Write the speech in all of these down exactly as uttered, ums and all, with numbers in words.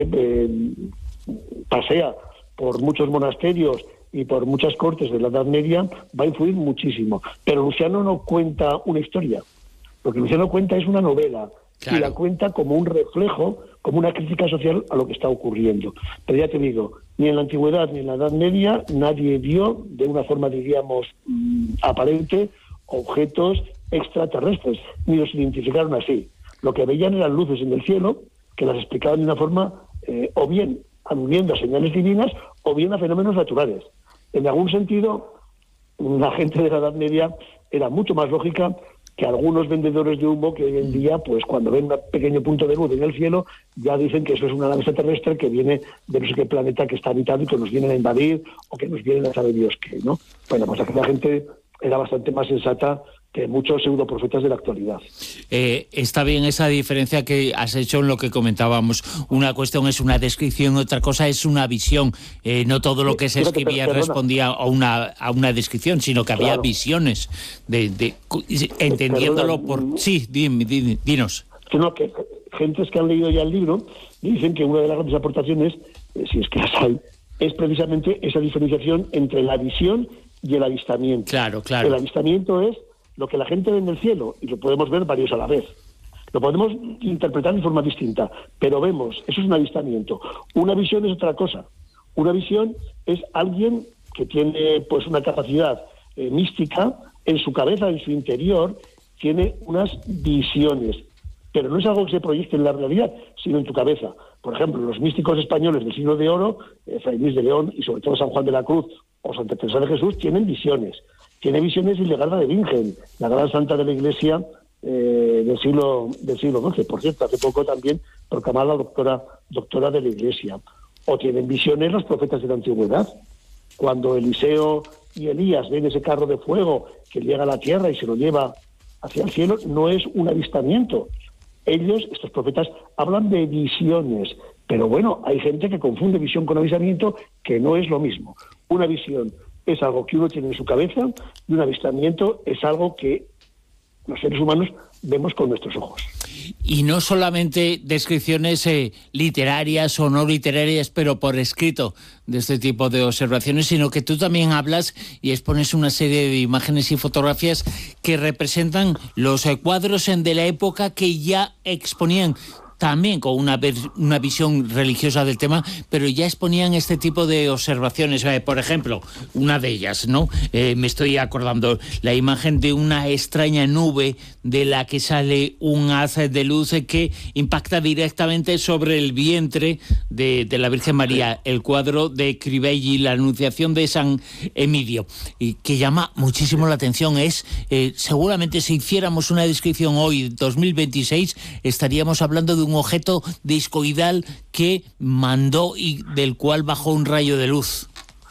eh, pasea por muchos monasterios y por muchas cortes de la Edad Media, va a influir muchísimo. Pero Luciano no cuenta una historia. Lo que Luciano cuenta es una novela. Claro. Y la cuenta como un reflejo, como una crítica social a lo que está ocurriendo. Pero ya te digo, ni en la antigüedad ni en la Edad Media nadie vio, de una forma, diríamos, mmm, aparente, objetos extraterrestres, ni los identificaron así. Lo que veían eran luces en el cielo, que las explicaban de una forma, eh, o bien aludiendo a señales divinas, o bien a fenómenos naturales. En algún sentido, la gente de la Edad Media era mucho más lógica que algunos vendedores de humo que hoy en día, pues cuando ven un pequeño punto de luz en el cielo, ya dicen que eso es una nave extraterrestre que viene de no sé qué planeta que está habitado y que nos vienen a invadir o que nos vienen a saber Dios qué, ¿no? Bueno, pues aquella gente era bastante más sensata que muchos pseudoprofetas de la actualidad. Eh, está bien esa diferencia que has hecho en lo que comentábamos. Una cuestión es una descripción, otra cosa es una visión. Eh, no todo lo que se Fíjate, escribía perdona. respondía a una, a una descripción, sino que había Claro. visiones, de, de, entendiéndolo Perdona. por... Sí, din, din, dinos. Que no, que gentes que han leído ya el libro dicen que una de las grandes aportaciones, eh, si es que las hay, es precisamente esa diferenciación entre la visión y el avistamiento. Claro, claro. El avistamiento es lo que la gente ve en el cielo, y lo podemos ver varios a la vez. Lo podemos interpretar de forma distinta, pero vemos, eso es un avistamiento. Una visión es otra cosa. Una visión es alguien que tiene pues una capacidad eh, mística en su cabeza, en su interior, tiene unas visiones, pero no es algo que se proyecte en la realidad, sino en tu cabeza. Por ejemplo, los místicos españoles del siglo de oro, eh, Fray Luis de León y sobre todo San Juan de la Cruz o Santa Teresa de Jesús, tienen visiones. Tiene visiones Hildegarda de Bingen, la gran santa de la Iglesia eh, del siglo del siglo doce. Por cierto, hace poco también proclamada doctora, doctora de la Iglesia. O tienen visiones los profetas de la antigüedad. Cuando Eliseo y Elías ven ese carro de fuego que llega a la tierra y se lo lleva hacia el cielo, no es un avistamiento. Ellos, estos profetas, hablan de visiones. Pero bueno, hay gente que confunde visión con avistamiento, que no es lo mismo. Una visión es algo que uno tiene en su cabeza y un avistamiento es algo que los seres humanos vemos con nuestros ojos. Y no solamente descripciones eh, literarias o no literarias, pero por escrito de este tipo de observaciones, sino que tú también hablas y expones una serie de imágenes y fotografías que representan los eh, cuadros en de la época que ya exponían también con una, una visión religiosa del tema, pero ya exponían este tipo de observaciones. Eh, por ejemplo, una de ellas, ¿no? Eh, me estoy acordando, la imagen de una extraña nube de la que sale un haz de luz que impacta directamente sobre el vientre de, de la Virgen María, el cuadro de Crivelli, la Anunciación de San Emidio, y que llama muchísimo la atención. Es, eh, seguramente si hiciéramos una descripción hoy, dos mil veintiséis, estaríamos hablando de un un objeto discoidal que mandó y del cual bajó un rayo de luz.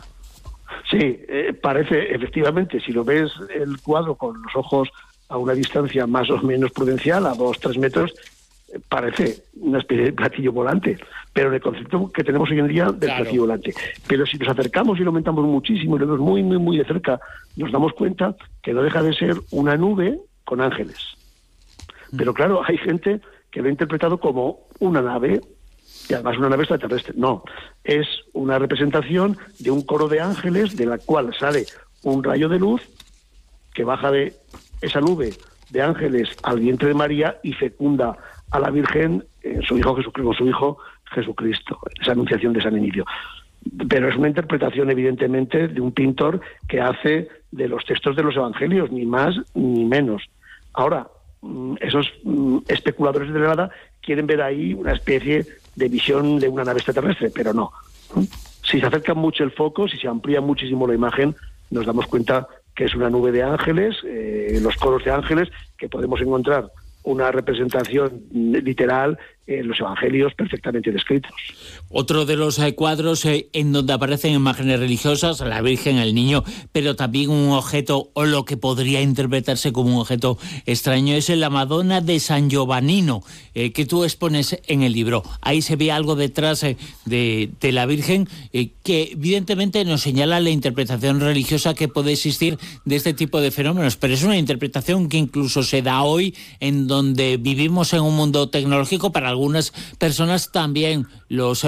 Sí, eh, parece, efectivamente, si lo ves el cuadro con los ojos a una distancia más o menos prudencial, a dos, tres metros, eh, parece una especie de platillo volante, pero el concepto que tenemos hoy en día del claro. platillo volante. Pero si nos acercamos y lo aumentamos muchísimo y lo vemos muy, muy, muy de cerca, nos damos cuenta que no deja de ser una nube con ángeles. Pero claro, hay gente que lo ha interpretado como una nave, y además una nave extraterrestre. No, es una representación de un coro de ángeles de la cual sale un rayo de luz que baja de esa nube de ángeles al vientre de María y fecunda a la Virgen en su hijo Jesucristo, su hijo Jesucristo, esa anunciación de San Emidio. Pero es una interpretación, evidentemente, de un pintor que hace de los textos de los evangelios, ni más ni menos. Ahora, esos especuladores de nada quieren ver ahí una especie de visión de una nave extraterrestre, pero no. Si se acerca mucho el foco, si se amplía muchísimo la imagen, nos damos cuenta que es una nube de ángeles, eh, los coros de ángeles, que podemos encontrar una representación literal en los evangelios perfectamente descritos. Otro de los eh, cuadros eh, en donde aparecen imágenes religiosas, la Virgen, el Niño, pero también un objeto, o lo que podría interpretarse como un objeto extraño, es la Madonna de San Giovannino, eh, que tú expones en el libro. Ahí se ve algo detrás eh, de, de la Virgen eh, que evidentemente nos señala la interpretación religiosa que puede existir de este tipo de fenómenos, pero es una interpretación que incluso se da hoy en donde vivimos en un mundo tecnológico. Para algunas personas también los